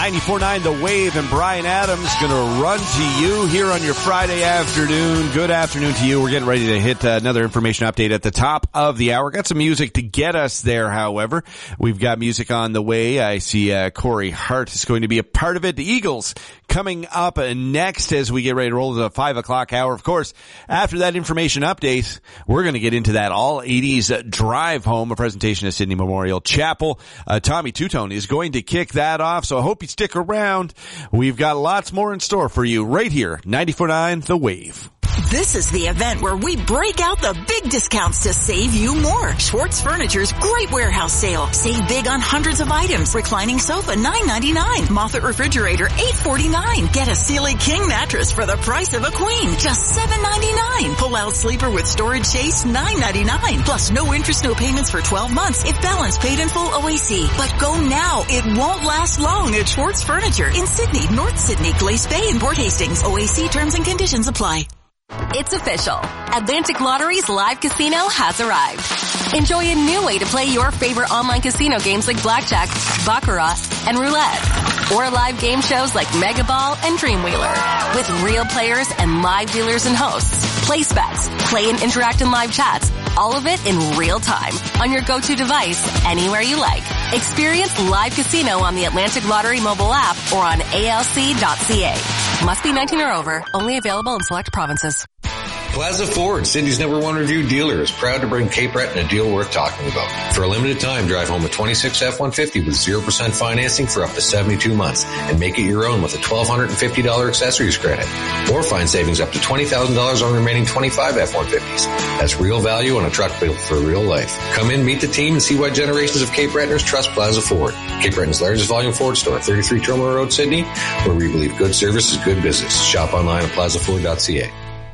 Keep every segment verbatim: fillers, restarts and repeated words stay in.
ninety-four point nine The Wave, and Brian Adams going to run to you here on your Friday afternoon. Good afternoon to you. We're getting ready to hit uh, another information update at the top of the hour. Got some music to get us there, however. We've got music on the way. I see uh, Corey Hart is going to be a part of it. The Eagles coming up next as we get ready to roll to the five o'clock hour. Of course, after that information update, we're going to get into that all eighties drive home, a presentation at Sydney Memorial Chapel. Uh, Tommy Tutone is going to kick that off, so I hope you stick around. We've got lots more in store for you right here, ninety-four point nine The Wave. This is the event where we break out the big discounts to save you more. Schwartz Furniture's great warehouse sale. Save big on hundreds of items. Reclining sofa, nine ninety-nine. Moffett refrigerator, eight forty-nine. Get a Sealy King mattress for the price of a queen, just seven ninety-nine. Pull-out sleeper with storage chase, nine ninety-nine. Plus no interest, no payments for twelve months if balance paid in full O A C. But go now. It won't last long at Schwartz Furniture in Sydney, North Sydney, Glace Bay, and Port Hastings. O A C terms and conditions apply. It's official. Atlantic Lottery's live casino has arrived. Enjoy a new way to play your favorite online casino games like Blackjack, Baccarat, and Roulette. Or live game shows like Mega Ball and Dreamwheeler. With real players and live dealers and hosts. Place bets, play and interact in live chats. All of it in real time. On your go-to device, anywhere you like. Experience live casino on the Atlantic Lottery mobile app or on A L C dot C A. Must be nineteen or over. Only available in select provinces. Plaza Ford, Sydney's number one reviewed dealer, is proud to bring Cape Breton a deal worth talking about. For a limited time, drive home a twenty-six F one fifty with zero percent financing for up to seventy-two months and make it your own with a one thousand two hundred fifty dollars accessories credit. Or find savings up to twenty thousand dollars on remaining twenty-five F one fifties. That's real value on a truck built for real life. Come in, meet the team, and see why generations of Cape Bretoners trust Plaza Ford. Cape Breton's largest volume Ford store, thirty-three Tromar Road, Sydney, where we believe good service is good business. Shop online at plaza ford dot c a.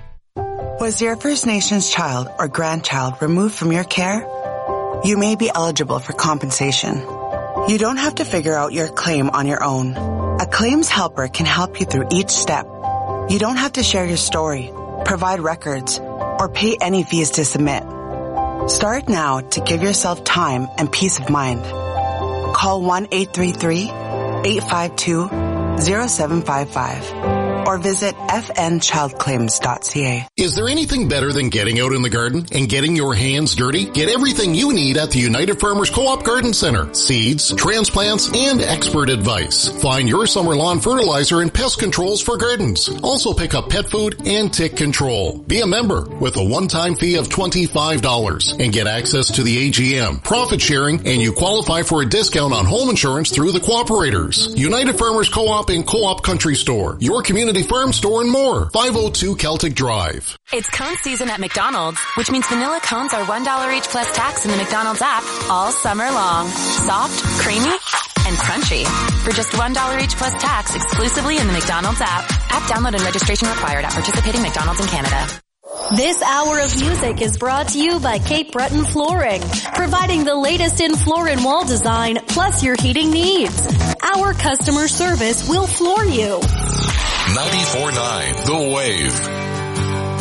Was your First Nations child or grandchild removed from your care? You may be eligible for compensation. You don't have to figure out your claim on your own. A claims helper can help you through each step. You don't have to share your story, provide records, or pay any fees to submit. Start now to give yourself time and peace of mind. Call one eight three three, eight five two, zero seven five five. Or visit f n child claims dot c a. Is there anything better than getting out in the garden and getting your hands dirty? Get everything you need at the United Farmers Co-op Garden Center. Seeds, transplants, and expert advice. Find your summer lawn fertilizer and pest controls for gardens. Also pick up pet food and tick control. Be a member with a one-time fee of twenty-five dollars and get access to the A G M, profit sharing, and you qualify for a discount on home insurance through the cooperators. United Farmers Co-op and Co-op Country Store. Your community farm store and more. five oh two Celtic Drive. It's cone season at McDonald's, which means vanilla cones are one dollar each plus tax in the McDonald's app all summer long. Soft, creamy, and crunchy. For just one dollar each plus tax exclusively in the McDonald's app. App download and registration required at participating McDonald's in Canada. This hour of music is brought to you by Cape Breton Flooring, providing the latest in floor and wall design plus your heating needs. Our customer service will floor you. ninety-four point nine The Wave.